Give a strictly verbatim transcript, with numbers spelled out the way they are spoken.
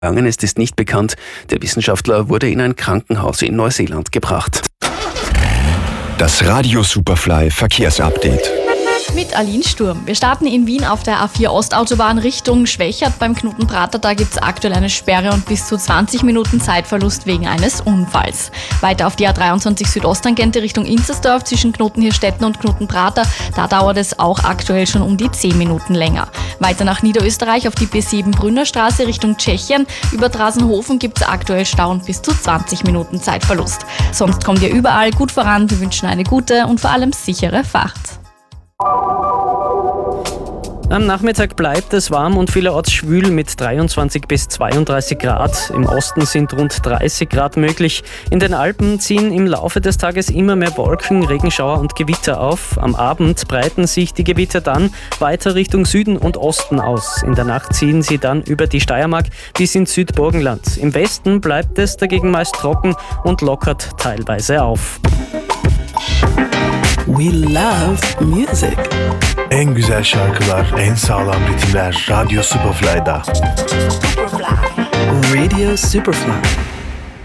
ist, ist nicht bekannt. Der Wissenschaftler wurde in ein Krankenhaus in Neuseeland gebracht. Das Radio Superfly Verkehrsupdate. Mit Aline Sturm. Wir starten in Wien auf der A vier Ostautobahn Richtung Schwächert beim Knotenprater. Da gibt es aktuell eine Sperre und bis zu zwanzig Minuten Zeitverlust wegen eines Unfalls. Weiter auf die A dreiundzwanzig Südosttangente Richtung Inzersdorf zwischen Knotenhirstetten und Knotenprater. Da dauert es auch aktuell schon um die zehn Minuten länger. Weiter nach Niederösterreich auf die B sieben Brünner Straße Richtung Tschechien. Über Drasenhofen gibt es aktuell Stau und bis zu zwanzig Minuten Zeitverlust. Sonst kommt ihr überall gut voran. Wir wünschen eine gute und vor allem sichere Fahrt. Am Nachmittag bleibt es warm und vielerorts schwül mit dreiundzwanzig bis zweiunddreißig Grad. Im Osten sind rund dreißig Grad möglich. In den Alpen ziehen im Laufe des Tages immer mehr Wolken, Regenschauer und Gewitter auf. Am Abend breiten sich die Gewitter dann weiter Richtung Süden und Osten aus. In der Nacht ziehen sie dann über die Steiermark bis ins Südburgenland. Im Westen bleibt es dagegen meist trocken und lockert teilweise auf. We love music. En güzel şarkılar, en sağlam ritimler Radio Superfly'da. Superfly. Radio Superfly.